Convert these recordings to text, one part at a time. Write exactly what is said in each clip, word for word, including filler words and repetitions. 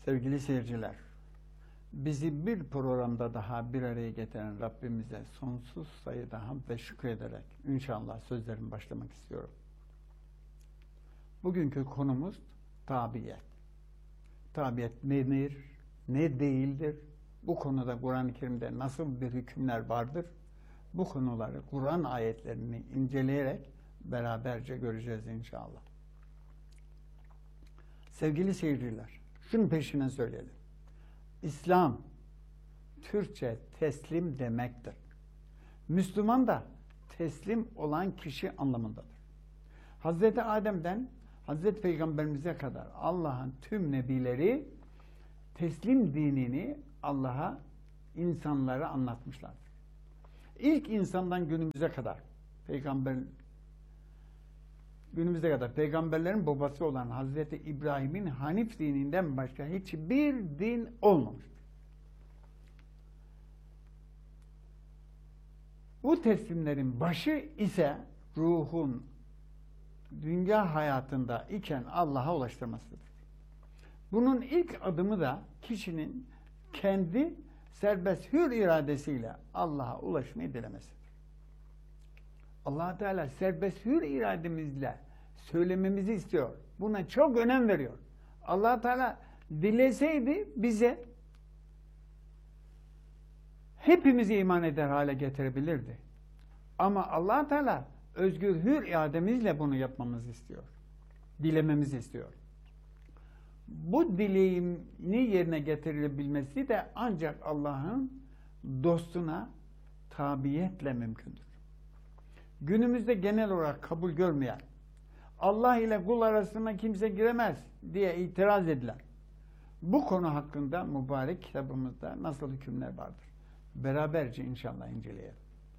Sevgili seyirciler, bizi bir programda daha bir araya getiren Rabbimize sonsuz sayıda hamd ve şükrederek inşallah sözlerimi başlamak istiyorum. Bugünkü konumuz tabiyet. Tabiyet nedir, ne değildir? Bu konuda Kur'an-ı Kerim'de nasıl bir hükümler vardır? Bu konuları Kur'an ayetlerini inceleyerek beraberce göreceğiz inşallah. Sevgili seyirciler, şunun peşine söyleyelim. İslam, Türkçe teslim demektir. Müslüman da teslim olan kişi anlamındadır. Hazreti Adem'den Hazreti Peygamberimize kadar Allah'ın tüm nebileri teslim dinini Allah'a, insanlara anlatmışlardır. İlk insandan günümüze kadar peygamber günümüze kadar peygamberlerin babası olan Hazreti İbrahim'in Hanif dininden başka hiçbir din olmamıştır. Bu teslimlerin başı ise ruhun dünya hayatında iken Allah'a ulaştırmasıdır. Bunun ilk adımı da kişinin kendi serbest hür iradesiyle Allah'a ulaşmayı dilemesidir. Allah Teala serbest hür irademizle söylememizi istiyor. Buna çok önem veriyor. Allah Teala dileseydi bize hepimizi iman eder hale getirebilirdi. Ama Allah Teala özgür hür irademizle bunu yapmamızı istiyor. Dilememizi istiyor. Bu dileğini yerine getirilebilmesi de ancak Allah'ın dostuna tabiyetle mümkündür. Günümüzde genel olarak kabul görmeyen, Allah ile kul arasına kimse giremez diye itiraz edilen bu konu hakkında mübarek kitabımızda nasıl hükümler vardır? Beraberce inşallah inceleyelim.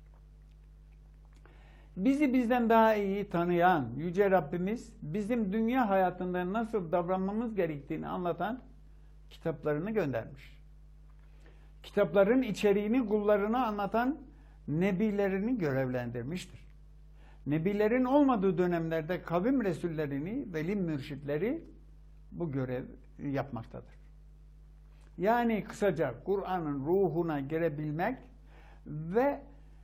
Bizi bizden daha iyi tanıyan Yüce Rabbimiz bizim dünya hayatında nasıl davranmamız gerektiğini anlatan kitaplarını göndermiş. Kitapların içeriğini kullarına anlatan nebilerini görevlendirmiştir. Nebilerin olmadığı dönemlerde kavim resullerini, veli mürşitleri bu görev yapmaktadır. Yani kısaca Kur'an'ın ruhuna girebilmek ve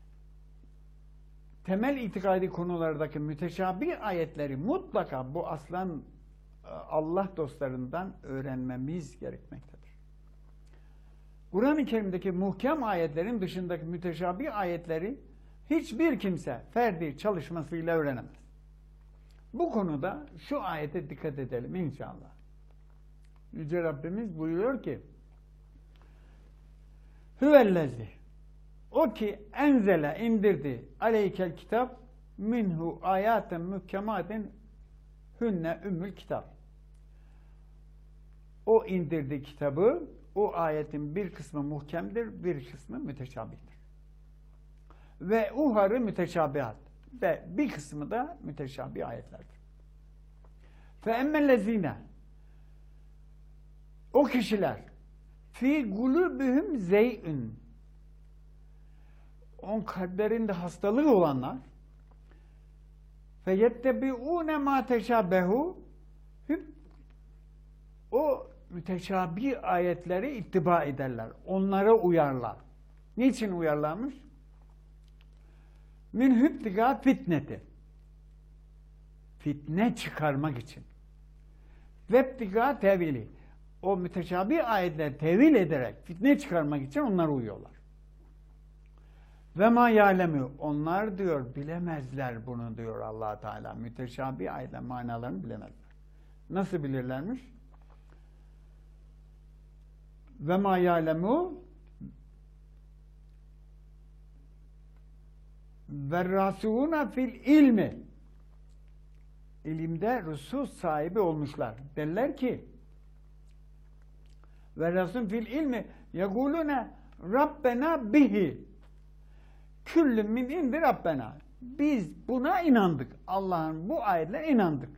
temel itikadi konulardaki müteşabih ayetleri mutlaka bu aslan Allah dostlarından öğrenmemiz gerekmektedir. Kur'an-ı Kerim'deki muhkem ayetlerin dışındaki müteşabih ayetleri hiçbir kimse ferdi çalışmasıyla öğrenemez. Bu konuda şu ayete dikkat edelim inşallah. Yüce Rabbimiz buyuruyor ki Hüvellezi, o ki enzele indirdi aleykel kitap minhu ayaten muhkematen hünne ümmül kitap. O indirdi kitabı, o ayetin bir kısmı muhkemdir, bir kısmı müteşabihtir. Ve uharı müteşabihat ve bir kısmı da müteşabih ayetlerdir. Fe emmellezine, o kişiler fi gulubihim zey'ün, on kalplerinde hastalığı olanlar fe yettebi'une ma teşabehu, o müteşabih ayetleri ittiba ederler. Onlara uyarlar. Niçin uyarlarmış? Min hübtiga fitneti. Fitne çıkarmak için. Vebtiga tevili. O müteşabih ayetleri tevil ederek fitne çıkarmak için onlara uyuyorlar. Ve ma ya'lemu, onlar diyor bilemezler bunu diyor Allah Teala. Müteşabih ayetler manalarını bilemezler. Nasıl bilirlermiş? Ve ma ya'lemu verrasûne fil ilmi, ilimde rusus sahibi olmuşlar. Derler ki verrasûne fil ilmi yegûlûne Rabbena bihi küllüm min indi Rabbena. Biz buna inandık. Allah'ın bu ayetlerine inandık.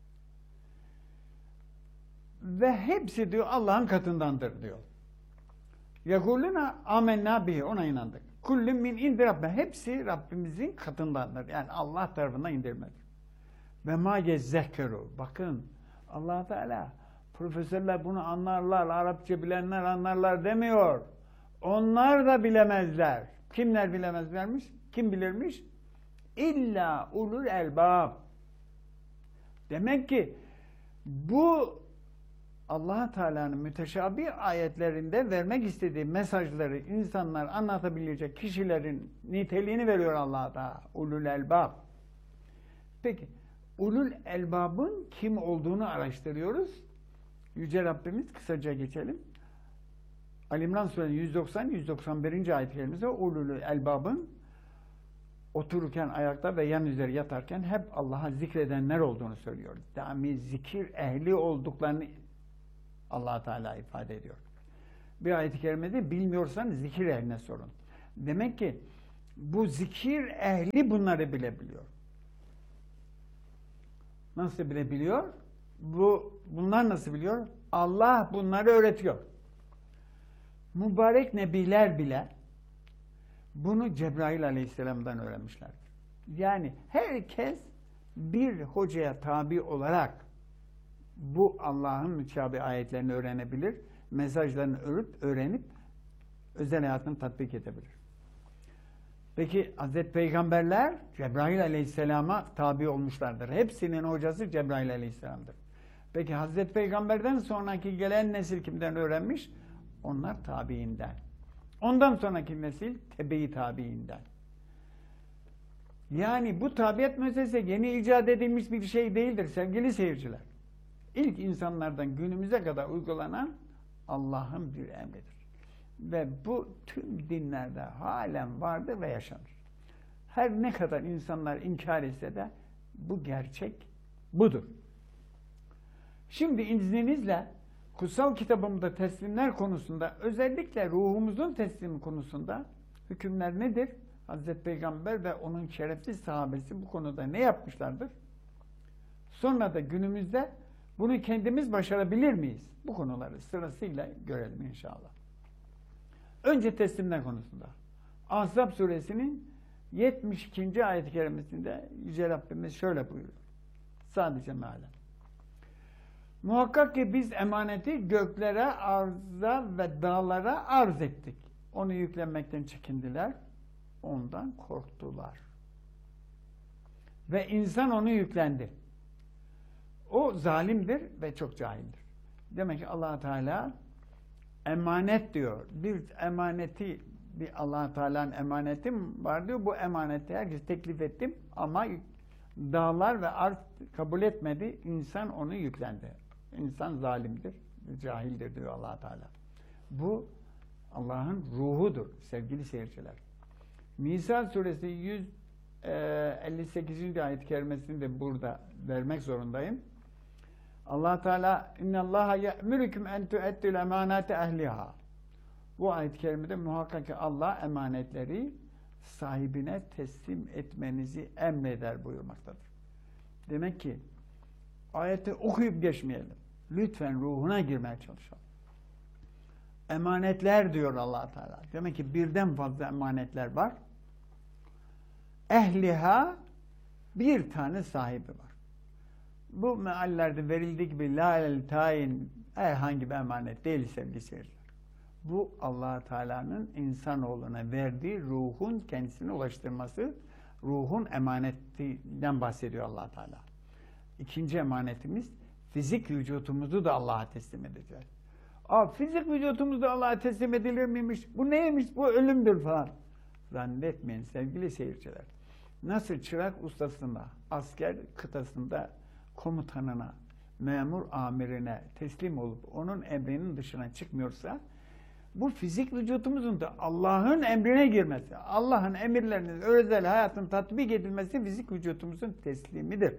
Ve hepsi diyor Allah'ın katındandır diyor. Yegûlûne amennâ bihi, ona inandık. Kullüm min indi Rabbena. Hepsi Rabbimizin katındandır. Yani Allah tarafından indirmedir. Ve mâ yezzekkeru. Bakın Allah Teala profesörler bunu anlarlar, Arapça bilenler anlarlar demiyor. Onlar da bilemezler. Kimler bilemezlermiş? Kim bilirmiş? İlla ulul elbab. Demek ki bu Allah Teala'nın müteşabih ayetlerinde vermek istediği mesajları insanlar anlatabilecek kişilerin niteliğini veriyor Allah Teala. Ulul elbab. Peki ulul elbabın kim olduğunu araştırıyoruz. Yüce Rabbimiz, kısaca geçelim. Ali İmran Suresi yüz doksan yüz doksan birinci ayet-i kerimede ulul elbabın otururken ayakta ve yan üzeri yatarken hep Allah'a zikredenler olduğunu söylüyor. Daimi zikir ehli olduklarını Allah Teala ifade ediyor. Bir ayet-i kerimede bilmiyorsan zikir ehline sorun. Demek ki bu zikir ehli bunları bilebiliyor. Nasıl bilebiliyor? Bu bunlar nasıl biliyor? Allah bunları öğretiyor. Mübarek nebiler bile bunu Cebrail Aleyhisselam'dan öğrenmişlerdir. Yani herkes bir hocaya tabi olarak bu Allah'ın müteşabih ayetlerini öğrenebilir, mesajlarını örüp, öğrenip özel hayatını tatbik edebilir. Peki Hazreti Peygamberler Cebrail Aleyhisselam'a tabi olmuşlardır. Hepsinin hocası Cebrail Aleyhisselam'dır. Peki Hazreti Peygamber'den sonraki gelen nesil kimden öğrenmiş? Onlar tabiinden. Ondan sonraki nesil tebe-i tabiinden. Yani bu tabiat meselesi yeni icat edilmiş bir şey değildir sevgili seyirciler. İlk insanlardan günümüze kadar uygulanan Allah'ın bir emridir. Ve bu tüm dinlerde halen vardır ve yaşanır. Her ne kadar insanlar inkar etse de bu gerçek budur. Şimdi izninizle kutsal kitabımda teslimler konusunda, özellikle ruhumuzun teslimi konusunda hükümler nedir? Hazreti Peygamber ve onun şerefli sahabesi bu konuda ne yapmışlardır? Sonra da günümüzde bunu kendimiz başarabilir miyiz? Bu konuları sırasıyla görelim inşallah. Önce teslimler konusunda. Ahzab suresinin yetmiş ikinci ayet-i kerimesinde Yüce Rabbimiz şöyle buyuruyor. Sadece mealen. Muhakkak ki biz emaneti göklere, arza ve dağlara arz ettik. Onu yüklenmekten çekindiler. Ondan korktular. Ve insan onu yüklendi. O zalimdir ve çok cahildir. Demek ki Allah Teala emanet diyor. Bir emaneti, bir Allah Teala'nın emanetim var diyor. Bu emaneti herkes teklif ettim ama dağlar ve arz kabul etmedi. İnsan onu yüklendi. İnsan zalimdir, cahildir diyor Allah Teala. Bu Allah'ın ruhudur sevgili seyirciler. Nisa suresi yüz elli sekizinci ayet-i kerimesini de burada vermek zorundayım. Allah Teala innallaha ya'murukum en tu'addul emanati ehliha. Bu ayet-i kerimede muhakkak ki Allah emanetleri sahibine teslim etmenizi emreder buyurmaktadır. Demek ki ayeti okuyup geçmeyelim. Lütfen ruhuna girmeye çalışalım. Emanetler diyor Allah Teala. Demek ki birden fazla emanetler var. Ehliha bir tane sahibi var. Bu meallerde verildiği gibi la el tayin herhangi bir emanet değil sevgili seyirciler. Bu Allah Teala'nın insanoğluna verdiği ruhun kendisine ulaştırması, ruhun emanetinden bahsediyor Allah Teala. İkinci emanetimiz fizik vücutumuzu da Allah'a teslim edeceğiz. Aa, fizik vücutumuzu da Allah'a teslim edilir miymiş? Bu neymiş? Bu ölümdür falan. Zannetmeyin sevgili seyirciler. Nasıl çırak ustasında, asker kıtasında komutanına, memur amirine teslim olup onun emrinin dışına çıkmıyorsa, bu fizik vücutumuzun da Allah'ın emrine girmesi, Allah'ın emirlerinin özel hayatın tatbik edilmesi fizik vücutumuzun teslimidir.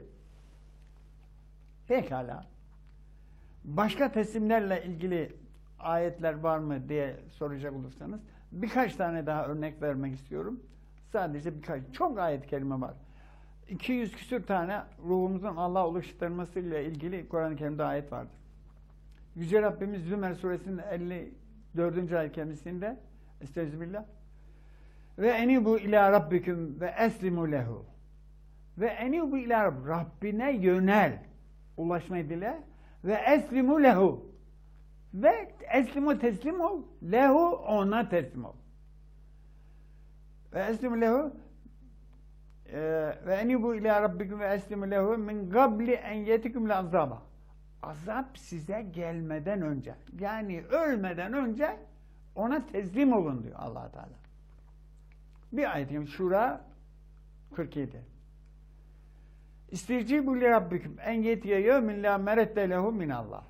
Pekala. Başka teslimlerle ilgili ayetler var mı diye soracak olursanız birkaç tane daha örnek vermek istiyorum. Sadece birkaç, çok ayet-i kerime var. iki yüz küsür tane ruhumuzun Allah'a ulaştırmasıyla ilgili Kur'an-ı Kerim'de ayet vardır. Yüce Rabbimiz Zümer suresinin elli dördüncü ayet-i kerimesinde Estağfirullah. Ve enibu ila rabbiküm ve eslimu lehu. Ve enibu ila Rabbine yönel. Ulaşmayı dile Ve eslimu lehu. Ve eslimu teslim ol. Lehu ona teslim ol. Ve eslimu lehu ve enibu ila rabbikum ve eslimu lehu min qabli en yetikum le azaba. Azap size gelmeden önce, yani ölmeden önce ona teslim olun diyor Allah Teala. Bir ayet-i Şura kırk yedi. İstecibu li rabbikum en yetiye yevmin la merette lehu min Allah.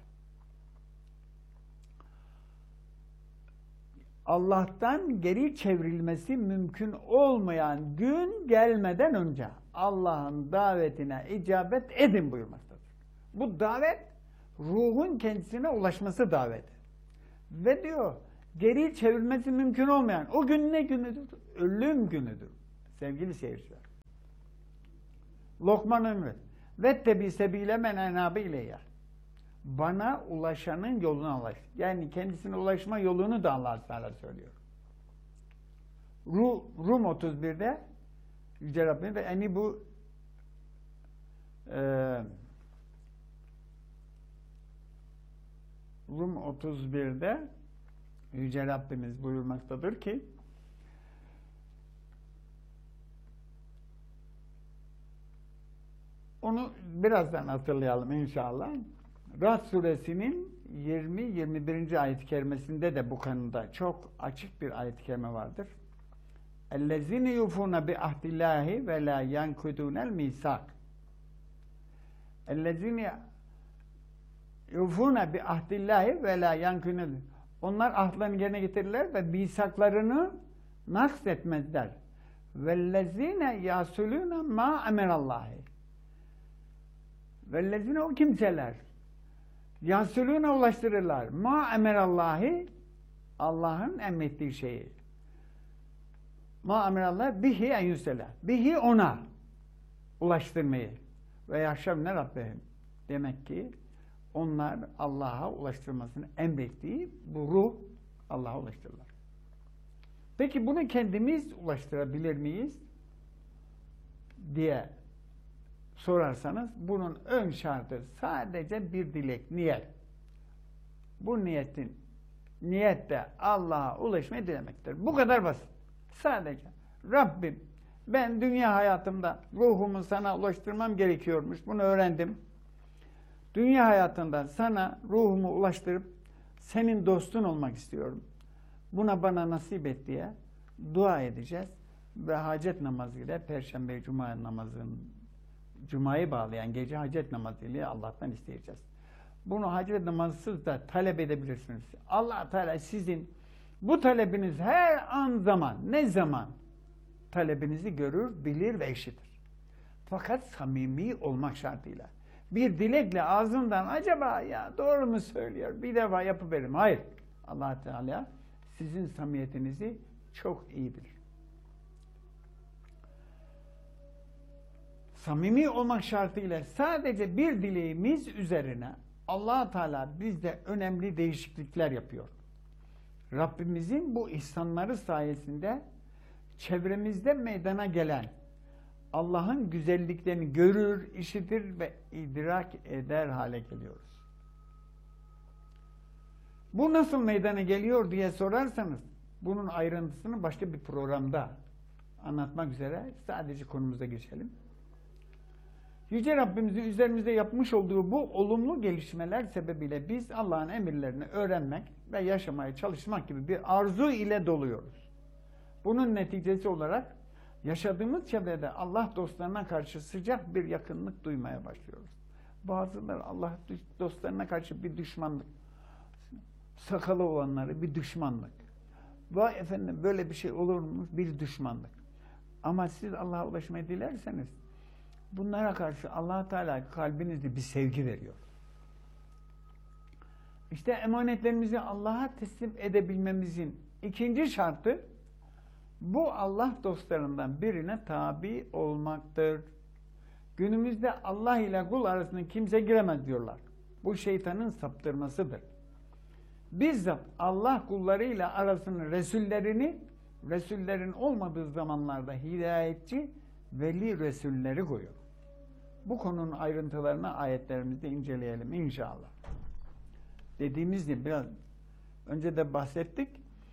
Allah'tan geri çevrilmesi mümkün olmayan gün gelmeden önce Allah'ın davetine icabet edin buyurmaktadır. Bu davet ruhun kendisine ulaşması daveti. Ve diyor geri çevrilmesi mümkün olmayan o gün ne günüdür? Ölüm günüdür. Sevgili seyirciler. Lokman Ömür. Vettebi sebile men enabe ileyya. Bana ulaşanın yoluna ulaş. Yani kendisine ulaşma yolunu da Allah Teala söylüyor. Rum otuz birde Yüce Rabbim ve eni bu e, Rum otuz birde Yüce Rabbimiz buyurmaktadır ki onu birazdan hatırlayalım inşallah. Ra'd suresinin yirmi yirmi birinci ayet-i kerimesinde de bu konuda çok açık bir ayet-i kerime vardır. اَلَّذِينَ يُوفُونَ بِعَهْدِ اللّٰهِ وَلَا يَنْكُدُونَ الْمِيثَاقَ اَلَّذِينَ يُوفُونَ بِعَهْدِ اللّٰهِ وَلَا يَنْكُدُونَ. Onlar ahdlarını yerine getirirler ve misaklarını naks etmezler. وَالَّذِينَ يَاسُلُونَ مَا اَمَرَ اللّٰهِ. وَالَّذِينَ o kimseler yasulûne ulaştırırlar. Ma emerallahi Allah'ın emrettiği şeyi. Ma emerallahi bihi en yüsele. Bihi ona ulaştırmayı. Ve yaşavne rabbehim. Demek ki onlar Allah'a ulaştırmasını emrettiği bu ruh Allah'a ulaştırırlar. Peki bunu kendimiz ulaştırabilir miyiz? Diye sorarsanız bunun ön şartı sadece bir dilek, niyet. Bu niyetin niyette Allah'a ulaşmayı dilemektir. Bu kadar basit. Sadece Rabbim ben dünya hayatımda ruhumu sana ulaştırmam gerekiyormuş. Bunu öğrendim. Dünya hayatında sana ruhumu ulaştırıp senin dostun olmak istiyorum. Buna bana nasip et diye dua edeceğiz ve hacet namazıyla Perşembe Cuma namazının Cuma'yı bağlayan gece hacet namazıyla Allah'tan isteyeceğiz. Bunu hacet namazsız da talep edebilirsiniz. Allah Teala sizin bu talebiniz her an zaman, ne zaman talebinizi görür, bilir ve işitir. Fakat samimi olmak şartıyla. Bir dilekle ağzından acaba ya doğru mu söylüyor, bir defa yapıverim. Hayır. Allah Teala sizin samimiyetinizi çok iyi bilir. Samimi olmak şartıyla sadece bir dileğimiz üzerine Allah Teala bizde önemli değişiklikler yapıyor. Rabbimizin bu ihsanları sayesinde çevremizde meydana gelen Allah'ın güzelliklerini görür, işitir ve idrak eder hale geliyoruz. Bu nasıl meydana geliyor diye sorarsanız bunun ayrıntısını başka bir programda anlatmak üzere sadece konumuza geçelim. Yüce Rabbimizin üzerimizde yapmış olduğu bu olumlu gelişmeler sebebiyle biz Allah'ın emirlerini öğrenmek ve yaşamaya çalışmak gibi bir arzu ile doluyoruz. Bunun neticesi olarak yaşadığımız çevrede Allah dostlarına karşı sıcak bir yakınlık duymaya başlıyoruz. Bazıları Allah dostlarına karşı bir düşmanlık, sakalı olanları bir düşmanlık. Vay efendim böyle bir şey olur mu? Bir düşmanlık. Ama siz Allah'a ulaşmayı dilerseniz bunlara karşı Allah Teala kalbinizde bir sevgi veriyor. İşte emanetlerimizi Allah'a teslim edebilmemizin ikinci şartı bu Allah dostlarından birine tabi olmaktır. Günümüzde Allah ile kul arasında kimse giremez diyorlar. Bu şeytanın saptırmasıdır. Bizzat Allah kullarıyla arasını Resullerini, Resullerin olmadığı zamanlarda hidayetçi veli Resulleri koyuyor. Bu konunun ayrıntılarını ayetlerimizde inceleyelim inşallah. dediğimiz gibi biraz önce de bahsettik.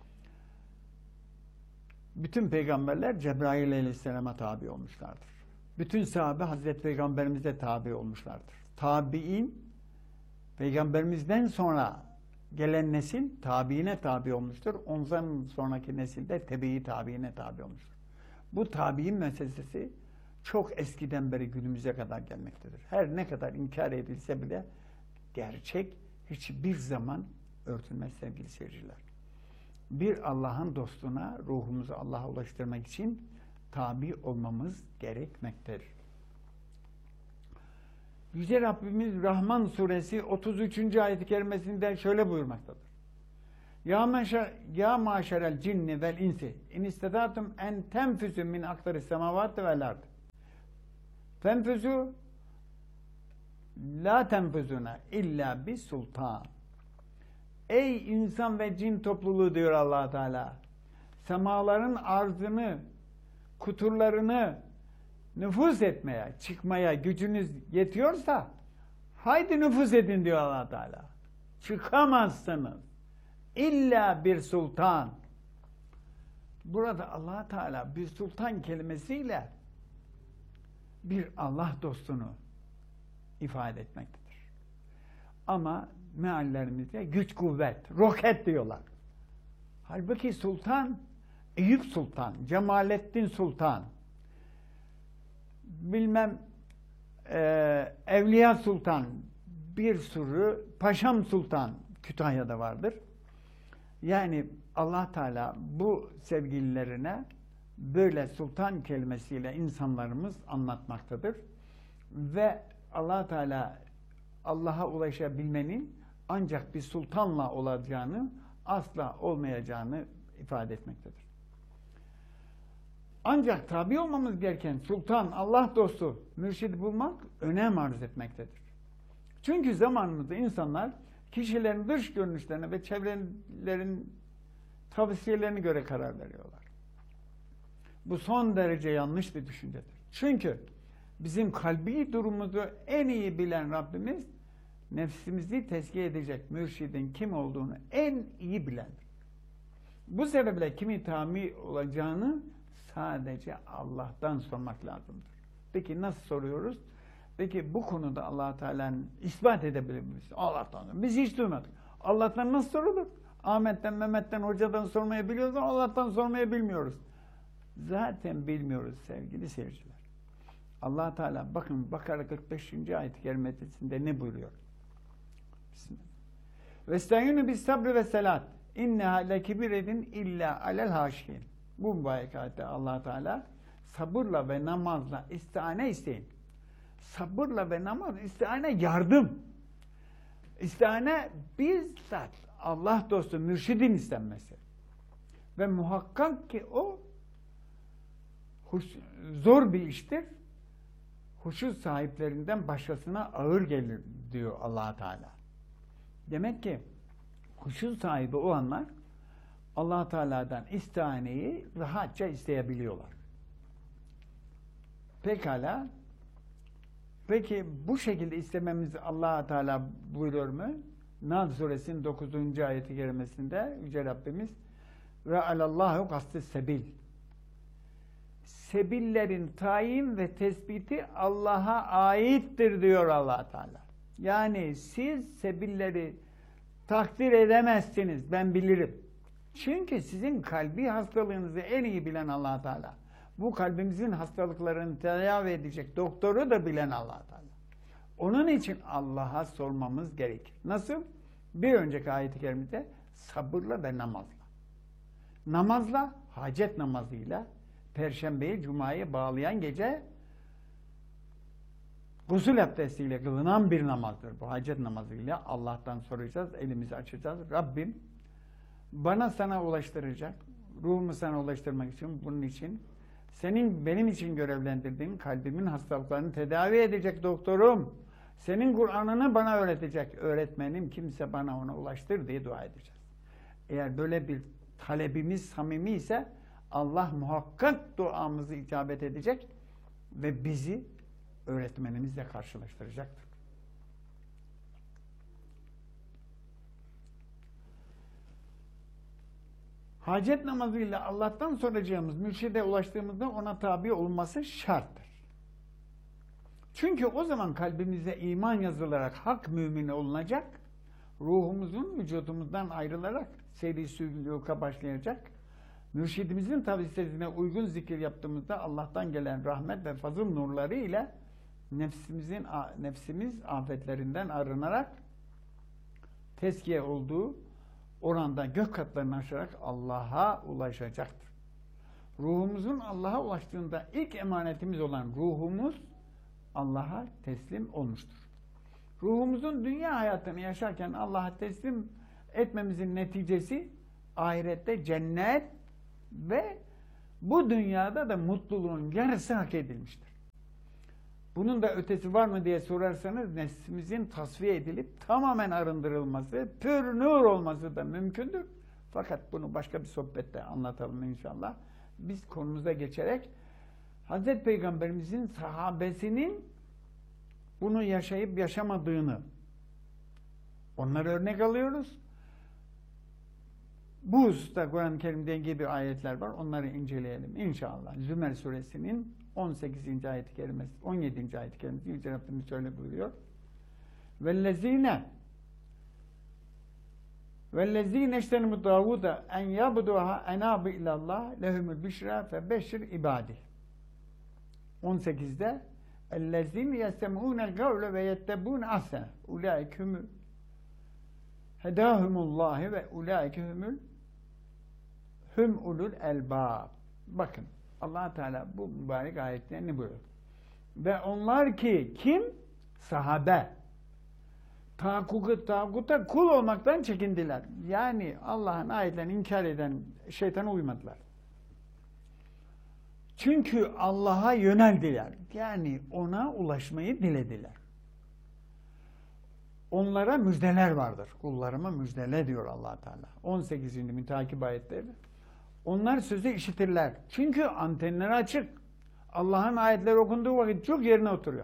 Bütün peygamberler Cebrail Aleyhisselam'a tabi olmuşlardır. Bütün sahabe Hazreti Peygamberimize tabi olmuşlardır. Tabi'in, peygamberimizden sonra gelen nesil tabiine tabi olmuştur. Ondan sonraki nesil de tebe'i tabiine tabi olmuştur. Bu tabi'in meselesi çok eskiden beri günümüze kadar gelmektedir. Her ne kadar inkar edilse bile gerçek hiçbir zaman örtülmez sevgili seyirciler. Bir Allah'ın dostuna ruhumuzu Allah'a ulaştırmak için tabi olmamız gerekmektedir. Yüce Rabbimiz Rahman suresi otuz üçüncü ayet-i kerimesinde şöyle buyurmaktadır. Ya maşer ya maşerel cinni vel insi in istatatum en tenfusu min aktari semavati vel ard. Tenfusu la tenfusuna illa bis sultan. Ey insan ve cin topluluğu diyor Allah Teala. Semaların arzını, kuturlarını nüfuz etmeye, çıkmaya gücünüz yetiyorsa haydi nüfuz edin diyor Allah Teala. Çıkamazsınız. İlla bir sultan. Burada Allah Teala bir sultan kelimesiyle bir Allah dostunu ifade etmektedir. Ama meallerimizde güç kuvvet, roket diyorlar. Halbuki sultan, Eyüp Sultan, Cemalettin Sultan, bilmem e, Evliya Sultan, bir sürü Paşam Sultan Kütahya'da vardır. Yani Allah Teala bu sevgililerine böyle sultan kelimesiyle insanlarımız anlatmaktadır. Ve Allah Teala Allah'a ulaşabilmenin ancak bir sultanla olacağını, asla olmayacağını ifade etmektedir. Ancak tabi olmamız gereken sultan, Allah dostu, mürşidi bulmak önem arz etmektedir. Çünkü zamanımızda insanlar kişilerin dış görünüşlerine ve çevrelerin tavsiyelerine göre karar veriyorlar. Bu son derece yanlış bir düşüncedir. Çünkü bizim kalbi durumumuzu en iyi bilen Rabbimiz, nefsimizi tezkiye edecek mürşidin kim olduğunu en iyi bilendir. Bu sebeple kimi tabi olacağını sadece Allah'tan sormak lazımdır. Peki nasıl soruyoruz? Peki bu konuda Allah Teala'nın ispat edebilir miyiz? Allah'tan. Biz hiç duymadık. Allah'tan nasıl sorulur? Ahmet'ten, Mehmet'ten, hocadan sormayı biliyoruz ama Allah'tan sormayı bilmiyoruz. Zaten bilmiyoruz sevgili seyirciler. Allah Teala bakın Bakara kırk beşinci ayet-i kerimesinde ne buyuruyor? Bismillah. Vesta'inu bis sabri ve selat inneha lekibiredin illa alel haşin. Bu mübarek ayette Allah Teala sabırla ve namazla istihane isteyin. Sabırla ve namaz, istihane yardım. İstihane bizzat Allah dostu, mürşidin istenmesi. Ve muhakkak ki o huş, zor bir iştir. Huşu sahiplerinden başkasına ağır gelir diyor Allah Teala. Demek ki huşu sahibi olanlar Allah Teala'dan istihaneyi rahatça isteyebiliyorlar. Pekala. Peki bu şekilde istememizi Allah Teala buyuruyor mu? Nahl suresinin dokuzuncu ayeti kerimesinde Yüce Rabbimiz ve alallahu kastı sebil. Sebillerin tayin ve tespiti Allah'a aittir diyor Allah Teala. Yani siz sebilleri takdir edemezsiniz, ben bilirim. Çünkü sizin kalbi hastalığınızı en iyi bilen Allah Teala. Bu kalbimizin hastalıklarını tedavi edecek doktoru da bilen Allah Teala. Onun için Allah'a sormamız gerekir. Nasıl? Bir önceki ayet-i kerimede sabırla ve namazla. Namazla, hacet namazıyla Perşembeyi Cuma'ya bağlayan gece gusül abdestiyle kılınan bir namazdır. Bu hacet namazıyla Allah'tan soracağız, elimizi açacağız. Rabbim bana sana ulaştıracak, ruhumu sana ulaştırmak için, bunun için senin benim için görevlendirdiğin kalbimin hastalıklarını tedavi edecek doktorum, senin Kur'an'ını bana öğretecek öğretmenim, kimse bana ona ulaştır diye dua edeceğiz. Eğer böyle bir talebimiz samimi ise Allah muhakkak duamızı icabet edecek ve bizi öğretmenimizle karşılaştıracaktır. Hacet namazıyla Allah'tan soracağımız mürşide ulaştığımızda ona tabi olması şarttır. Çünkü o zaman kalbimize iman yazılarak hak mümini olunacak, ruhumuzun vücudumuzdan ayrılarak seyri sülûka başlayacak, mürşidimizin tavsiyesine uygun zikir yaptığımızda Allah'tan gelen rahmet ve fazıl nurları ile nefsimizin nefsimiz afetlerinden arınarak tezkiye olduğu oranda gök katlarını aşarak Allah'a ulaşacaktır. Ruhumuzun Allah'a ulaştığında ilk emanetimiz olan ruhumuz Allah'a teslim olmuştur. Ruhumuzun dünya hayatını yaşarken Allah'a teslim etmemizin neticesi ahirette cennet ve bu dünyada da mutluluğun yarısı hak edilmiştir. Bunun da ötesi var mı diye sorarsanız nefsimizin tasfiye edilip tamamen arındırılması, pür nur olması da mümkündür. Fakat bunu başka bir sohbette anlatalım inşallah. Biz konumuza geçerek Hazreti Peygamberimizin sahabesinin bunu yaşayıp yaşamadığını onları örnek alıyoruz. Bu hususta Kur'an-ı Kerim'de gibi ayetler var. Onları inceleyelim inşallah. Zümer suresinin on sekizinci ayet-i kerimesi, on yedinci ayet-i kerimesi Yüce Rabbimiz şöyle buyuruyor. Vellezine Vellezine iştenimu Davud'a en yabduha enabu ilallah lehumul bişra febeşşir ibadi. on sekizde ellezine yestemûnel gavle ve yettebûne ahsene ulaikümü hedâhumullâhi ve ulaikümül hüm ulul elbâb. Bakın Allah Teala bu mübarek ayetlerini buyuruyor. Ve onlar ki kim? Sahabe. Tağuta, tağuta kul olmaktan çekindiler. Yani Allah'ın ayetlerini inkar eden şeytana uymadılar. Çünkü Allah'a yöneldiler. Yani ona ulaşmayı dilediler. Onlara müjdeler vardır. Kullarıma müjdele diyor Allah Teala. on sekizinci mütakip ayetleri. Onlar sözü işitirler. Çünkü antenleri açık. Allah'ın ayetleri okunduğu vakit çok yerine oturuyor.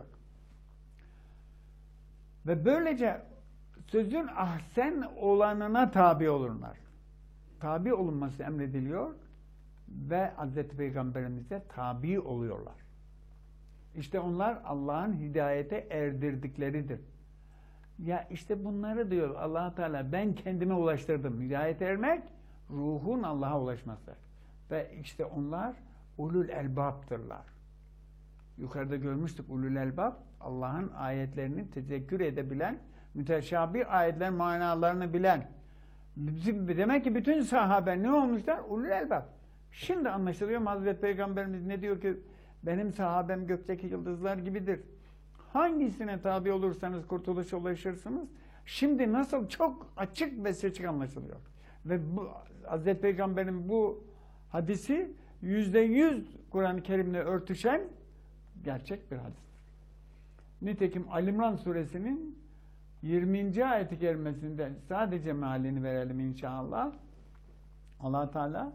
Ve böylece sözün ahsen olanına tabi olurlar. Tabi olunması emrediliyor ve Hazreti Peygamberimize tabi oluyorlar. İşte onlar Allah'ın hidayete erdirdikleridir. Ya işte bunları diyor Allah Teala ben kendime ulaştırdım. Hidayete ermek ruhun Allah'a ulaşması. Ve işte onlar ulul elbaptırlar. Yukarıda görmüştük ulul elbab Allah'ın ayetlerini tezekkür edebilen, müteşabih ayetlerin manalarını bilen. Demek ki bütün sahabe ne olmuşlar? Ulul elbab. Şimdi anlaşılıyor mu Hazreti Peygamberimiz ne diyor ki benim sahabem gökteki yıldızlar gibidir. Hangisine tabi olursanız kurtuluşa ulaşırsınız. Şimdi nasıl çok açık ve seçik anlaşılıyor. Ve bu Hazreti Peygamber'in bu hadisi yüzde yüz Kur'an-ı Kerim'le örtüşen gerçek bir hadistir. Nitekim Ali İmran suresinin yirminci ayet-i kerimesinde sadece mealini verelim inşallah. Allah Teala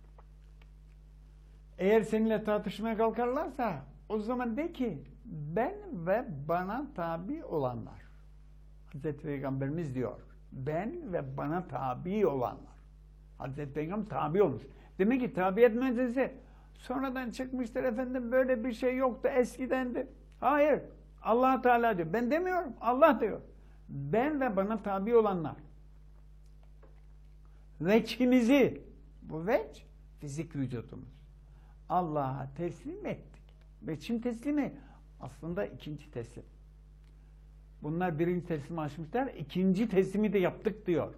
eğer seninle tartışmaya kalkarlarsa o zaman de ki ben ve bana tabi olanlar. Hazreti Peygamberimiz diyor. Ben ve bana tabi olanlar. Hazreti Peygamber tabi olmuş. Demek ki tabiat meselesi sonradan çıkmıştır efendim böyle bir şey yoktu eskidendi. Hayır. Allah Teala diyor. Ben demiyorum. Allah diyor. Ben ve bana tabi olanlar. Veçhimizi bu veç fizik vücudumuz. Allah'a teslim ettik. Veçhim teslimi aslında ikinci teslim. Bunlar birinci teslimi açmışlar. İkinci teslimi de yaptık diyor.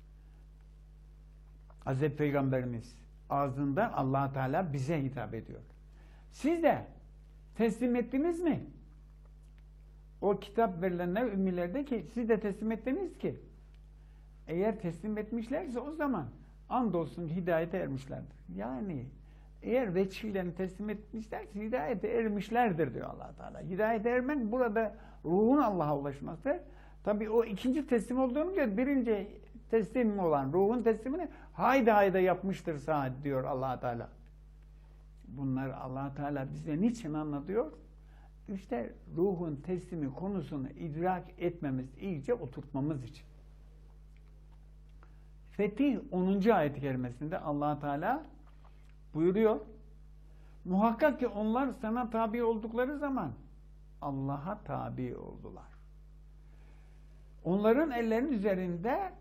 Hazreti Peygamberimiz ağzından Allah Teala bize hitap ediyor. Siz de teslim ettiniz mi? O kitap verilenler ümmilerde ki siz de teslim ettiniz ki eğer teslim etmişlerse o zaman andolsun hidayete ermişlerdir. Yani eğer veçhilerini teslim etmişlerse hidayete ermişlerdir diyor Allah Teala. Hidayete ermek burada ruhun Allah'a ulaşması. Tabii o ikinci teslim olduğunu göre birinci teslim olan ruhun teslimini haydi haydi yapmıştır saat diyor Allah Teala. Bunları Allah Teala bize niçin anlatıyor? İşte ruhun teslimi konusunu idrak etmemiz, iyice oturtmamız için. Fetih onuncu ayet-i kerimesinde Allah Teala buyuruyor. Muhakkak ki onlar sana tabi oldukları zaman Allah'a tabi oldular. Onların ellerinin üzerinde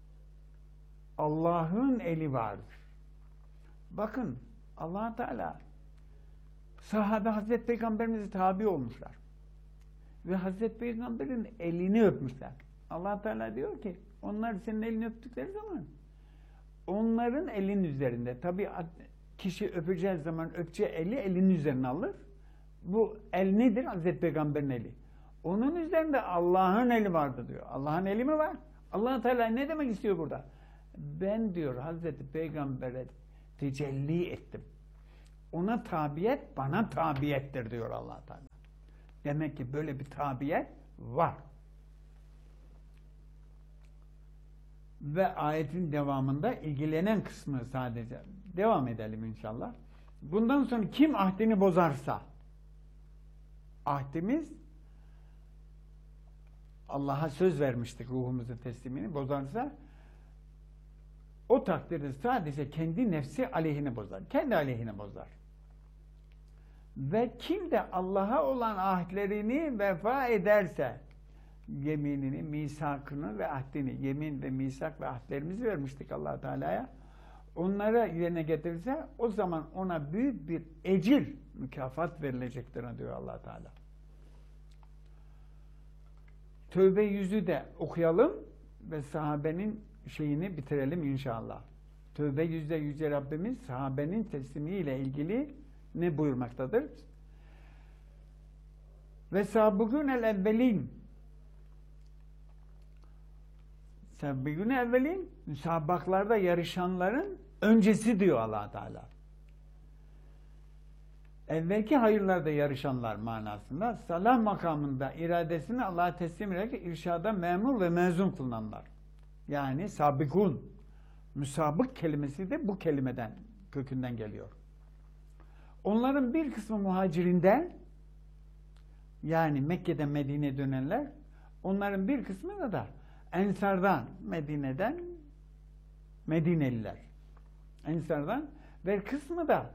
Allah'ın eli vardır. Bakın Allah Teala sahabe Hazreti Peygamberimize tabi olmuşlar. Ve Hazreti Peygamber'in elini öpmüşler. Allah Teala diyor ki onlar senin elini öptükleri zaman onların elinin üzerinde. Tabi kişi öpeceği zaman öpeceği eli elinin üzerine alır. Bu el nedir? Hazreti Peygamber'in eli. Onun üzerinde Allah'ın eli vardı diyor. Allah'ın eli mi var? Allah Teala ne demek istiyor burada? Ben diyor Hazreti Peygamber'e tecelli ettim. Ona tabiyet bana tabiyettir diyor Allah Teala. Demek ki böyle bir tabiyet var. Ve ayetin devamında ilgilenen kısmı sadece devam edelim inşallah. Bundan sonra kim ahdini bozarsa, ahdimiz Allah'a söz vermiştik ruhumuzun teslimini bozarsa o takdirde sadece kendi nefsi aleyhine bozar. Kendi aleyhine bozar. Ve kim de Allah'a olan ahdlerini vefa ederse yeminini, misakını ve ahdini, yemin ve misak ve ahdlerimizi vermiştik Allah Teala'ya. Onlara yerine getirirse o zaman ona büyük bir ecir, mükafat verilecektir diyor Allah Teala. Tövbe yüzü de okuyalım ve sahabenin şeyini bitirelim inşallah. Tövbe yüzde yüce Rabbimiz sahabenin teslimiyle ilgili ne buyurmaktadır? Ve sabıkûnel evvelin sabıkûnel evvelin müsabaklarda yarışanların öncesi diyor Allah Teala. Evvelki hayırlarda yarışanlar manasında salah makamında iradesini Allah'a teslim ederek irşada memur ve mezun kılınanlar. Yani sabıkun. Müsabık kelimesi de bu kelimeden, kökünden geliyor. Onların bir kısmı muhacirinden, yani Mekke'den Medine'ye dönenler, onların bir kısmı da da Ensar'dan, Medine'den Medineliler. Ensar'dan ve kısmı da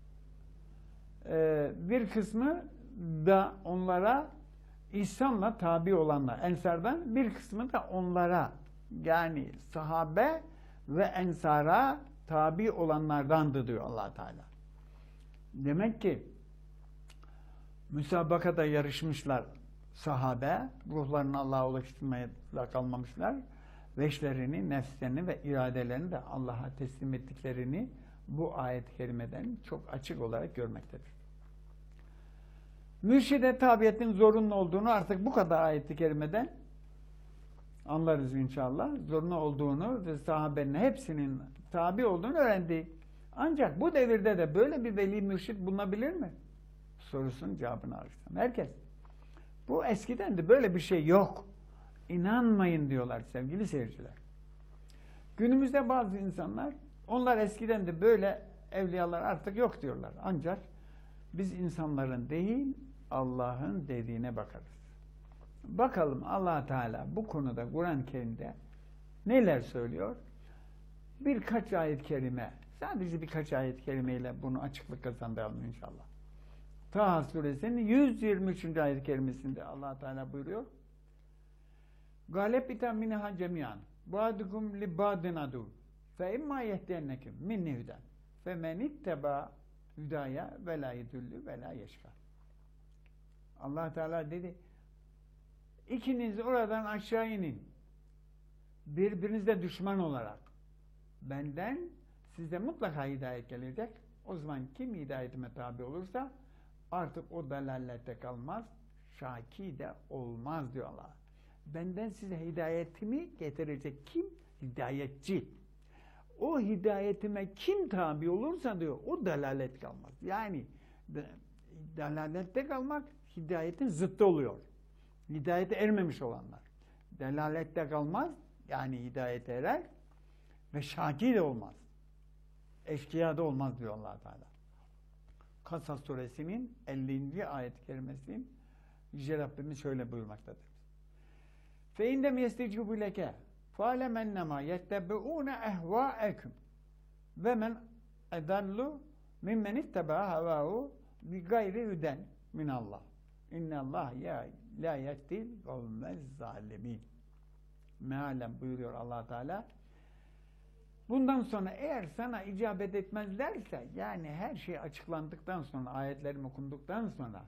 e, bir kısmı da onlara İslam'la tabi olanlar. Ensar'dan bir kısmı da onlara, yani sahabe ve ensara tabi olanlardandı diyor Allah Teala. Demek ki müsabakada yarışmışlar sahabe, ruhlarını Allah'a ulaştırmaya kalmamışlar. Veşlerini, nefslerini ve iradelerini de Allah'a teslim ettiklerini bu ayet-i kerimeden çok açık olarak görmektedir. Mürşide tabiyetin zorunlu olduğunu artık bu kadar ayet-i kerimeden anlarız inşallah. Zorunlu olduğunu ve sahabenin hepsinin tabi olduğunu öğrendik. Ancak bu devirde de böyle bir veli mürşid bulunabilir mi? Sorusunun cevabını arayacağım. Herkes. Bu eskiden de böyle bir şey yok. İnanmayın diyorlar sevgili seyirciler. Günümüzde bazı insanlar, onlar eskiden de böyle evliyalar artık yok diyorlar. Ancak biz insanların değil, Allah'ın dediğine bakarız. Bakalım Allah Teala bu konuda Kur'an-ı Kerim'de neler söylüyor? Birkaç ayet-i kerime, sadece birkaç ayet-i kerimeyle bunu açıklık kazandıralım inşallah. Taha suresinin yüz yirmi üçüncü ayet-i kerimesinde Allah Teala buyuruyor. Galeb ita minha cemiyan ba'dukum li ba'din adu fe imma yehdiyennekum minni huden fe men itteba hüdaya ve la yedüllü ve la yeşka. Allah Teala dedi, İkiniz oradan aşağı inin. Birbirinizle düşman olarak. Benden size mutlaka hidayet gelecek. O zaman kim hidayetime tabi olursa artık o dalalette kalmaz. Şaki de olmaz diyor Allah. Benden size hidayetimi getirecek kim? Hidayetçi. O hidayetime kim tabi olursa diyor o dalalet kalmaz. Yani dalalette kalmak hidayetin zıttı oluyor. Hidayete ermemiş olanlar. Delalette kalmaz, yani hidayete erer ve şaki de olmaz. Eşkıya da olmaz diyor Allah Teala. Kasas suresinin ellinci ayet-i kerimesinin Yüce Rabbimiz şöyle buyurmaktadır. Fe indem yestecibu leke فَعَلَمْ اَنَّمَا يَتَّبِعُونَ اَهْوَاءَكُمْ وَمَنْ اَدَلُّ مِمَّنِ اتَّبَعَ هَوَاهُ بِغَيْرِ هُدًى مِنَ اللّٰهِ اِنَّ اللّٰهَ لَا يَهْدِي الْقَوْمَ الظَّالِمِينَ. Mealen buyuruyor Allah Teala. Bundan sonra eğer sana icabet etmezlerse, yani her şey açıklandıktan sonra, ayetlerim okunduktan sonra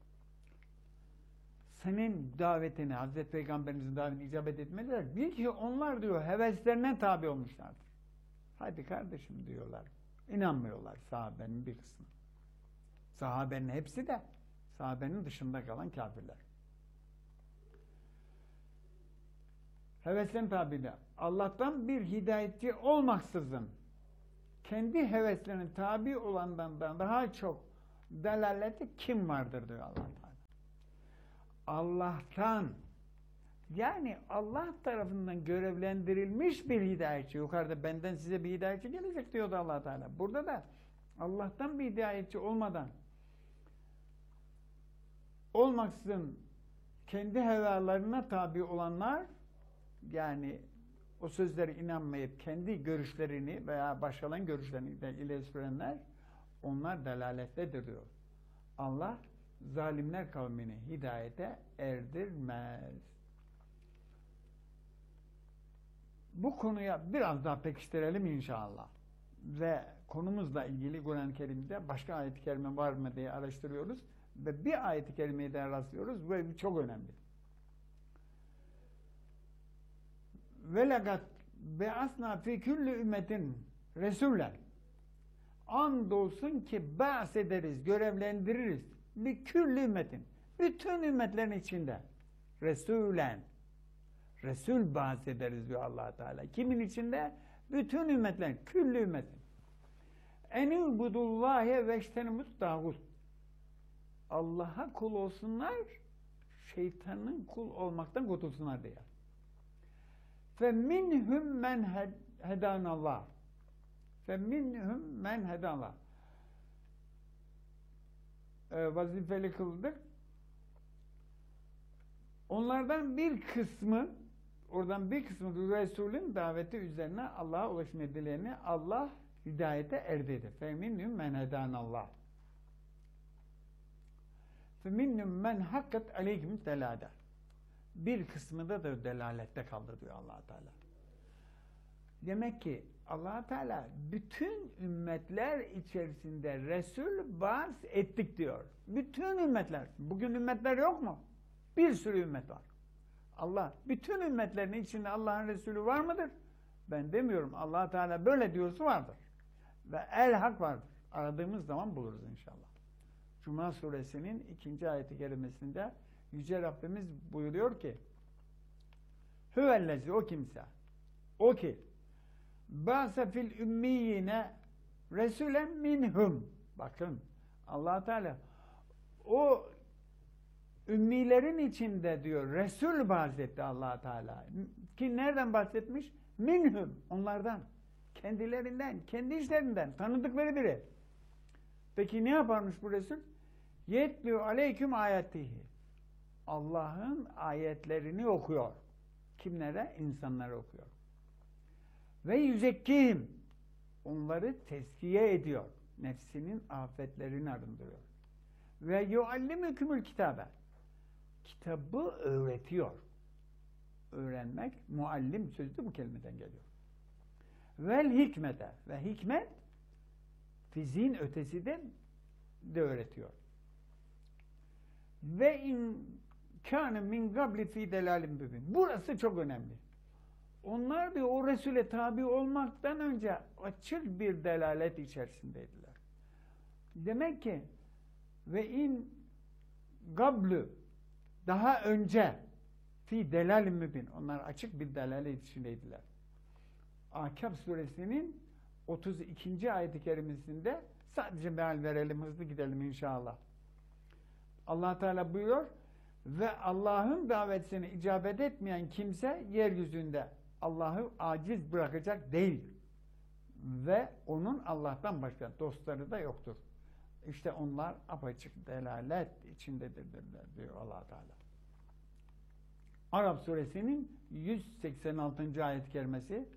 senin davetine, Hazreti Peygamberimizin davetine icabet etmezler. Bil ki onlar diyor heveslerine tabi olmuşlardır. Hadi kardeşim diyorlar. İnanmıyorlar sahabenin bir kısmı. Sahabenin hepsi de sahabenin dışında kalan kafirler. Heveslerine tabiler. Allah'tan bir hidayetçi olmaksızın kendi heveslerine tabi olandan daha çok delaleti kim vardır diyor Allah Teala. Allah'tan, yani Allah tarafından görevlendirilmiş bir hidayetçi, yukarıda benden size bir hidayetçi gelecek diyordu Allah Teala. Burada da Allah'tan bir hidayetçi olmadan, olmaksızın kendi hevalarına tabi olanlar, yani o sözlere inanmayıp kendi görüşlerini veya başkalarının görüşlerini de ileri sürenler, onlar delalettedir diyor. Allah zalimler kavmini hidayete erdirmez. Bu konuya biraz daha pekiştirelim inşallah. Ve konumuzla ilgili Kur'an-ı Kerim'de başka ayet-i kerime var mı diye araştırıyoruz. Ve bir ayet-i kerimeye de rastlıyoruz. Bu çok önemli. Ve legat be'asna fi kulli ümmetin resuller. Andolsun ki bahsederiz, görevlendiririz. Bir külli ümmetin. Bütün ümmetlerin içinde. Resulen. Resul bahsederiz diyor Allah Teala. Kimin içinde? Bütün ümmetlerin. Külli ümmetin. Enil budullâhe veştenimut dağut. Allah'a kul olsunlar, şeytanın kul olmaktan kurtulsunlar diye. Fe minhum men hedanallah. Fe minhum men hedanallah. E, vazifeli kıldık. Onlardan bir kısmı, oradan bir kısmı Resul'ün daveti üzerine Allah'a ulaşma dileğini Allah hidayete erdirdi. Fe minhum men hedanallah. Fe minhum men hakkat aleyküm delâde. Bir kısmı da da delalette kaldı diyor Allah Teala. Demek ki Allah Teala bütün ümmetler içerisinde Resul baz ettik diyor. Bütün ümmetler. Bugün ümmetler yok mu? Bir sürü ümmet var. Allah bütün ümmetlerin içinde Allah'ın Resulü var mıdır? Ben demiyorum. Allah Teala böyle diyorsa vardır. Ve el hak vardır. Aradığımız zaman buluruz inşallah. Cuma suresinin ikinci ayeti kerimesinde Yüce Rabbimiz buyuruyor ki Hüvellezi, o kimse, o ki bâse fil ümmiyine Resulen minhum. Bakın Allah Teala o ümmilerin içinde diyor Resul bahsetti Allah Teala. Ki nereden bahsetmiş? Minhum, onlardan. Kendilerinden, kendi işlerinden tanıdıkları biri. Peki ne yaparmış bu Resul? Yetlü aleyküm ayetihi. Allah'ın ayetlerini okuyor. Kimlere? İnsanlara okuyor. Ve yüzekkihim. Onları tezkiye ediyor. Nefsinin afetlerini arındırıyor. Ve yuallimükümül kitabe. Kitabı öğretiyor. Öğrenmek, muallim sözü de bu kelimeden geliyor. Vel hikmete. Ve hikmet fiziğin ötesi de, de öğretiyor. Ve in kâne min gabli fî delâlim mübin. Burası çok önemli. Onlar diyor o Resul'e tabi olmaktan önce açık bir delalet içerisindeydiler. Demek ki ve in gablu daha önce fi delalim mübin. Onlar açık bir delalet içindeydiler. Ahkâf suresinin otuz ikinci ayet-i kerimesinde sadece meal verelim, hızlı gidelim inşallah. Allah Teala buyuruyor ve Allah'ın davetine icabet etmeyen kimse yeryüzünde Allah'ı aciz bırakacak değil. Ve onun Allah'tan başka dostları da yoktur. İşte onlar apaçık delalet içindedirler diyor Allah Teala. Arap suresinin yüz seksen altıncı ayet-i kerimesi.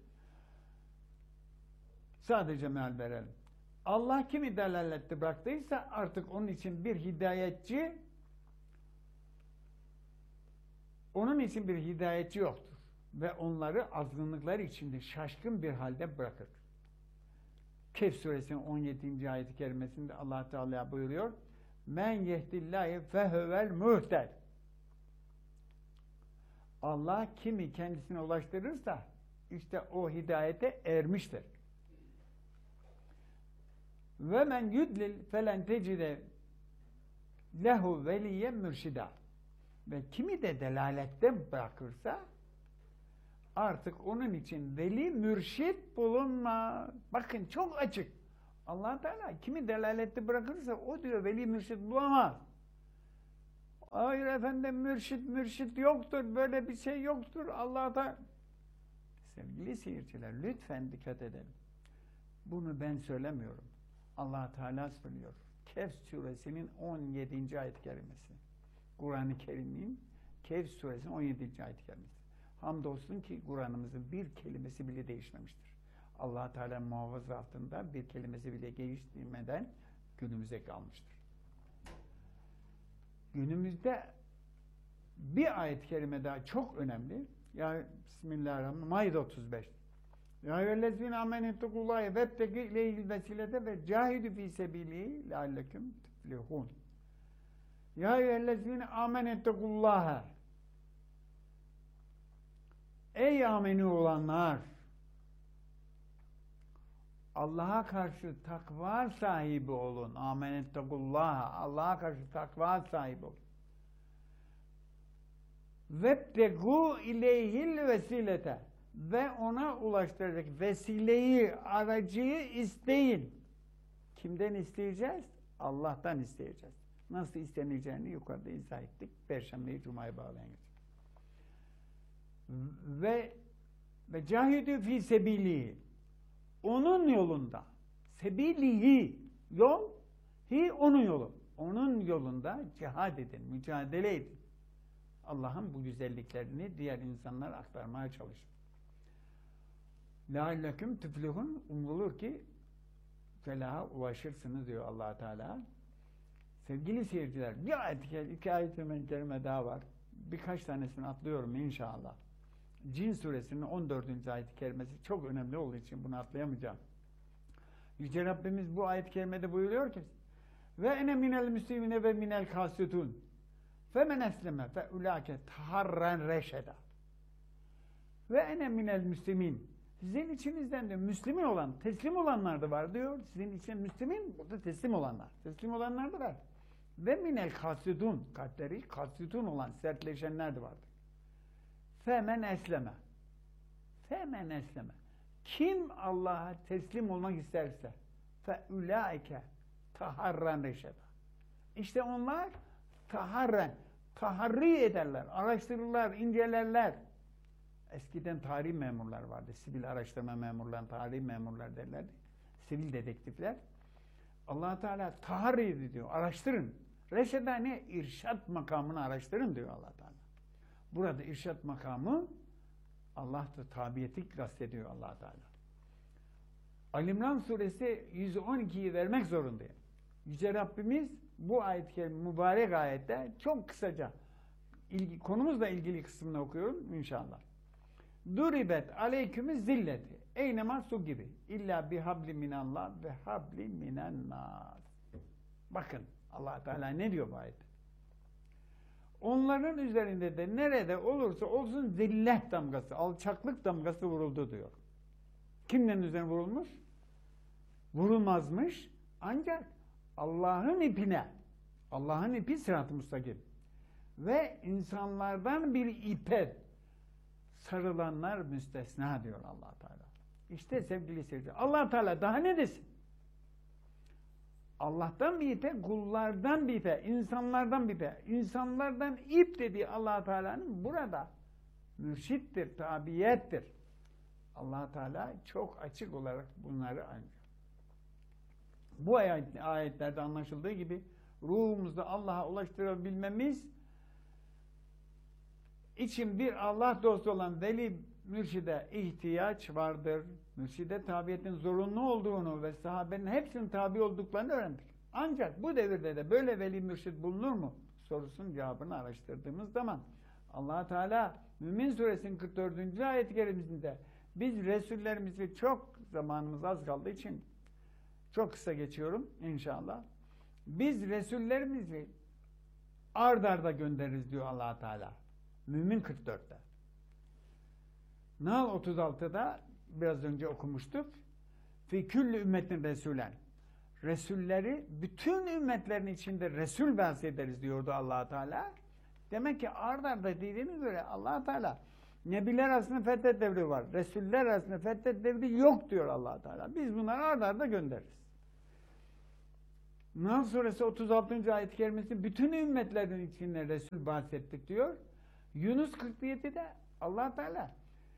Sadece meal verelim. Allah kimi delalette bıraktıysa artık onun için bir hidayetçi onun için bir hidayetçi yoktur. Ve onları azgınlıkları içinde şaşkın bir halde bırakır. Kehf suresinin on yedinci ayet-i kerimesinde Allah Teala buyuruyor. Men yehdillahi fehuvel muhted. Allah kimi kendisine ulaştırırsa işte o hidayete ermiştir. Ve men yudlil felen tecide lehu veliyyen mürşida. Ve kimi de delalette bırakırsa artık onun için veli mürşit bulunmaz. Bakın çok açık. Allah Teala kimi delalette bırakırsa o diyor veli mürşit bulamaz. Hayır efendim mürşit mürşit yoktur. Böyle bir şey yoktur. Allah da sevgili seyirciler lütfen dikkat edelim. Bunu ben söylemiyorum. Allah Teala söylüyor. Kehf suresinin on yedinci ayet-i kerimesi. Kur'an-ı Kerim'in Kehf suresinin on yedinci ayet-i kerimesi. Hamdolsun ki Kur'an'ımızın bir kelimesi bile değişmemiştir. Allah Teala muhafaza altında bir kelimesi bile değiştirmeden günümüze kalmıştır. Günümüzde bir ayet-i kerime daha çok önemli. Ya Bismillahirrahmanirrahim. Maide otuz beş. Ya eyyühellezine amenettukullahi vebtegi ileyhil vesilete ve cahidu fî sebîlihi lealleküm tuflihûn. Ya eyyühellezine amenettukullaha. Ey ameni olanlar! Allah'a karşı takva sahibi olun. Amenettukullaha. Allah'a karşı takva sahibi olun. Vebtegu ileyhil vesilete. Ve ona ulaştıracak vesileyi, aracıyı isteyin. Kimden isteyeceğiz? Allah'tan isteyeceğiz. Nasıl isteneceğini yukarıda izah ettik. Perşembeyi Cuma'ya bağlayan geçecek. Ve ve cahidü fî sebilihi. Onun yolunda. Sebilihi. Yol. Hi onun yolu. Onun yolunda cihad edin, mücadele edin. Allah'ın bu güzelliklerini diğer insanlara aktarmaya çalışın. لَعَلَّكُمْ tüflihun umulur ki felaha ulaşırsınız diyor Allah Teala. Sevgili seyirciler, bir ayet, iki ayet-i kerime daha var. Birkaç tanesini atlıyorum inşallah. Cin suresinin on dördüncü ayet-i kerimesi çok önemli olduğu için bunu atlayamayacağım. Yüce Rabbimiz bu ayet-i kerimede buyuruyor ki ve ene minel müslimine ve minel kasitun femen esleme fe ulake taharren reşeda ve ene minel müslimin. Sizin içinizden de Müslümin olan, teslim olanlar da var diyor. Sizin için Müslümin, burada teslim olanlar. Teslim olanlar da var. Ve minel kasitun, kalpleri kasitun olan, sertleşenler de vardır. Femen esleme. Femen esleme. Kim Allah'a teslim olmak isterse fe ulaike taharren reşeda. İşte onlar taharren, taharri ederler, araştırırlar, incelerler. Eskiden tarih memurlar vardı. Sivil araştırma memurları, tarih memurlar derlerdi. Sivil dedektifler. Allah Teala taharri diyor. Araştırın. Reşeda ne? İrşat makamını araştırın diyor Allah Teala. Burada irşat makamı Allah da tabiyeti kastediyor Allah Teala. Ali İmran suresi yüz on ikiyi vermek zorundayım. Yüce Rabbimiz bu ayet-i mübarek ayette çok kısaca ilgi, konumuzla ilgili kısmını okuyorum inşallah. Duribet aleykümü zilleti. Eynema su gibi. İlla bihabli minallah ve habli minennas. Bakın Allah Teala ne diyor bu ayette? Onların üzerinde de nerede olursa olsun zillet damgası, alçaklık damgası vuruldu diyor. Kimlerin üzerine vurulmuş? Vurulmazmış. Ancak Allah'ın ipine, Allah'ın ipi sırat-ı müstakim ve insanlardan bir ipe sarılanlar müstesna diyor Allah Teala. İşte sevgili seyirciler, Allah Teala daha ne desin? Allah'tan bir ipe, kullardan bir ipe, insanlardan bir ipe. İnsanlardan ip dediği Allah Teala'nın burada mürşittir, tabiyettir. Allah Teala çok açık olarak bunları anlıyor. Bu ayet, ayetlerde anlaşıldığı gibi ruhumuzu Allah'a ulaştırabilmemiz için bir Allah dostu olan veli mürşide ihtiyaç vardır. Mürşide tabiyetin zorunlu olduğunu ve sahabenin hepsinin tabi olduklarını öğrendik. Ancak bu devirde de böyle veli mürşid bulunur mu sorusunun cevabını araştırdığımız zaman Allah Teala Mümin Suresinin kırk dördüncü ayet-i kerimesinde biz Resullerimizi çok zamanımız az kaldığı için çok kısa geçiyorum inşallah. Biz Resullerimizi ard arda göndeririz diyor Allah Teala. Mümin kırk dörtte. Nahl otuz altıda biraz önce okumuştuk. Fi külli ümmetin resulen. Resulleri bütün ümmetlerin içinde Resul bahsederiz diyordu Allah Teala. Demek ki ard arda dediğine göre Allah Teala Nebiler arasında fetret devri var. Resuller arasında fetret devri yok diyor Allah Teala. Biz bunları ard arda göndeririz. Nahl suresi otuz altıncı ayet-i kerimesi bütün ümmetlerin içinde Resul bahsettik diyor. Yunus kırk yedide Allah Teala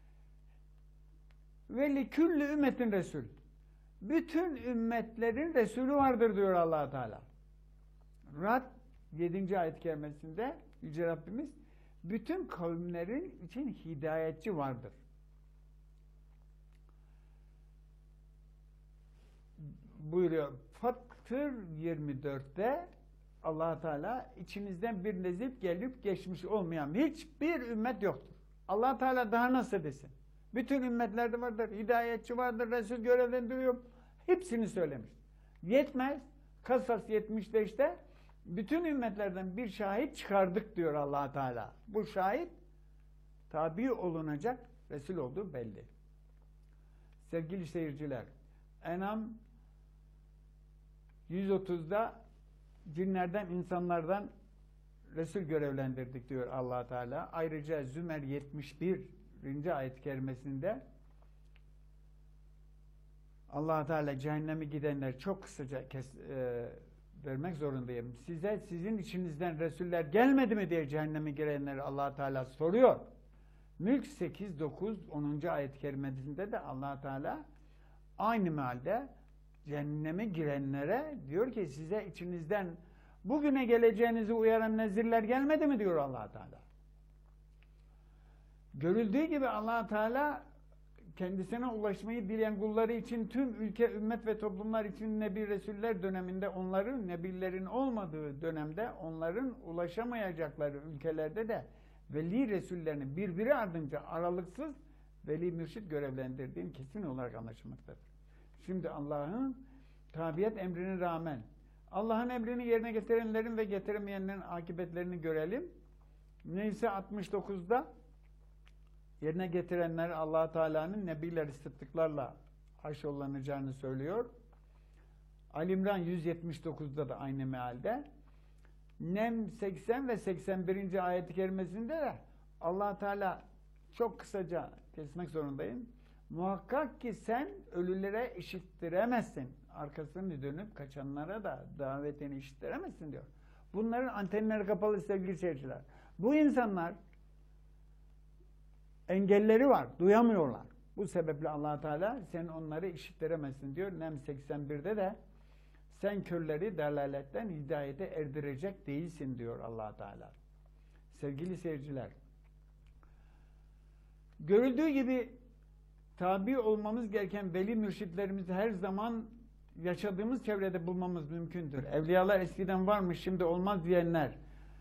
ve li külli ümmetin Resul. Bütün ümmetlerin Resulü vardır diyor Allah Teala. Rad yedinci ayet-i kerimesinde Yüce Rabbimiz bütün kavimlerin için hidayetçi vardır. Buyuruyor. Fatır yirmi dörtte Allah Teala içinizden bir nezip gelip geçmiş olmayan hiçbir ümmet yoktur. Allah Teala daha nasıl desin? Bütün ümmetlerde vardır, hidayetçi vardır, Resul görevlendiriyor. Hepsini söylemiş. Yetmez. Kasas yetmişte işte bütün ümmetlerden bir şahit çıkardık diyor Allah Teala. Bu şahit tabi olunacak Resul olduğu belli. Sevgili seyirciler, En'am yüz otuzda cinlerden, insanlardan Resul görevlendirdik diyor Allah Teala. Ayrıca Zümer yetmiş birinci ayet-i kerimesinde Allah Teala cehenneme gidenler çok kısaca kes, e, vermek zorundayım. Size sizin içinizden Resuller gelmedi mi diye cehenneme girenleri Allah Teala soruyor. Mülk sekiz, dokuz, onuncu ayet-i kerimesinde de Allah Teala aynı mealde cehenneme girenlere diyor ki size içinizden bugüne geleceğinizi uyaran nezirler gelmedi mi diyor Allah Teala. Görüldüğü gibi Allah Teala kendisine ulaşmayı dileyen kulları için tüm ülke, ümmet ve toplumlar için Nebi Resuller döneminde onların, Nebilerin olmadığı dönemde onların ulaşamayacakları ülkelerde de Veli Resullerini birbiri ardınca aralıksız Veli Mürşid görevlendirdiğini kesin olarak anlaşılmaktadır. Şimdi Allah'ın tabiyet emrine rağmen Allah'ın emrini yerine getirenlerin ve getiremeyenlerin akıbetlerini görelim. Neyse altmış dokuzda yerine getirenler Allah Teala'nın nebileri sıddıklarla haşrollanacağını söylüyor. Ali İmran yüz yetmiş dokuzda da aynı mealde. Nem seksen ve seksen birinci ayet-i kerimesinde de Allah Teala çok kısaca kesmek zorundayım. Muhakkak ki sen ölülere işittiremezsin. Arkasını dönüp kaçanlara da davetini işittiremezsin diyor. Bunların antenleri kapalı sevgili seyirciler. Bu insanlar engelleri var, duyamıyorlar. Bu sebeple Allah Teala sen onları işittiremezsin diyor. Nem seksen birde de sen körleri dalaletten hidayete erdirecek değilsin diyor Allah Teala. Sevgili seyirciler, görüldüğü gibi tabi olmamız gereken veli mürşitlerimizi her zaman yaşadığımız çevrede bulmamız mümkündür. Evliyalar eskiden varmış, şimdi olmaz diyenler,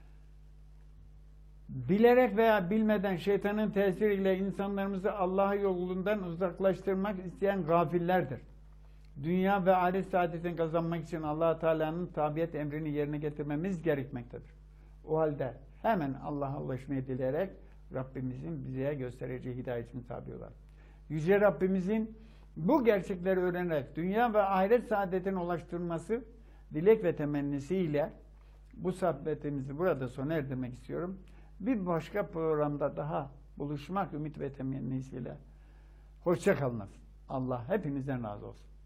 bilerek veya bilmeden şeytanın tesiriyle insanlarımızı Allah yolundan uzaklaştırmak isteyen gafillerdir. Dünya ve ahiret saadetini kazanmak için Allah Teala'nın tabiyet emrini yerine getirmemiz gerekmektedir. O halde hemen Allah'a ulaşmayı dileyerek Rabbimizin bize göstereceği hidayetini tabi olalım. Yüce Rabbimizin bu gerçekleri öğrenerek dünya ve ahiret saadetine ulaştırması dilek ve temennisiyle bu sohbetimizi burada sona erdirmek istiyorum. Bir başka programda daha buluşmak ümit ve temennisiyle. Hoşça kalınız. Allah hepinizden razı olsun.